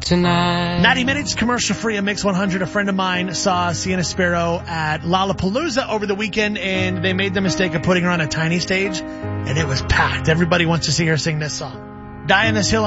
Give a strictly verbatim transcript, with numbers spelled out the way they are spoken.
tonight. ninety minutes, commercial-free, a Mix one hundred. A friend of mine saw Sienna Sparrow at Lollapalooza over the weekend, and they made the mistake of putting her on a tiny stage, and it was packed. Everybody wants to see her sing this song. Die on This Hill